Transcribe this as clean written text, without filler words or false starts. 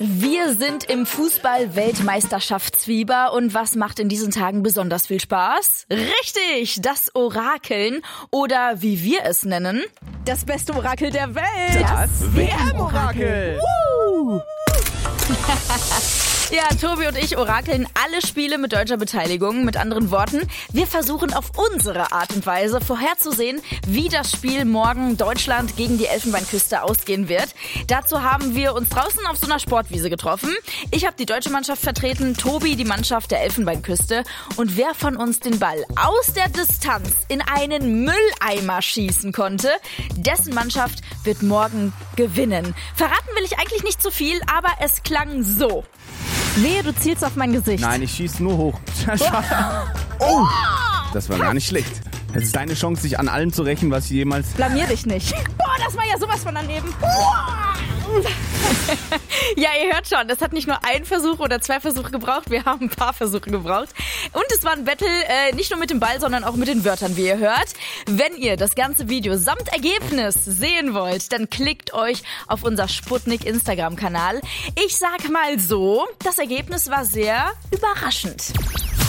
Wir sind im Fußball-Weltmeisterschaftsfieber und was macht in diesen Tagen besonders viel Spaß? Richtig, das Orakeln oder wie wir es nennen, das beste Orakel der Welt. Das WM-Orakel. Ja, Tobi und ich orakeln alle Spiele mit deutscher Beteiligung. Mit anderen Worten, wir versuchen auf unsere Art und Weise vorherzusehen, wie das Spiel morgen Deutschland gegen die Elfenbeinküste ausgehen wird. Dazu haben wir uns draußen auf so einer Sportwiese getroffen. Ich habe die deutsche Mannschaft vertreten, Tobi die Mannschaft der Elfenbeinküste. Und wer von uns den Ball aus der Distanz in einen Mülleimer schießen konnte, dessen Mannschaft wird morgen gewinnen. Verraten will ich eigentlich nicht zu viel, aber es klang so. Wehe, du zielst auf mein Gesicht. Nein, ich schieße nur hoch. Oh, das war gar nicht schlecht. Es ist deine Chance, sich an allem zu rächen, was ich jemals... Blamier dich nicht. Boah, das war ja sowas von daneben. Ja, ihr hört schon, das hat nicht nur ein Versuch oder 2 Versuche gebraucht, wir haben ein paar Versuche gebraucht. Und es war ein Battle, nicht nur mit dem Ball, sondern auch mit den Wörtern, wie ihr hört. Wenn ihr das ganze Video samt Ergebnis sehen wollt, dann klickt euch auf unser Sputnik Instagram-Kanal. Ich sag mal so, das Ergebnis war sehr überraschend.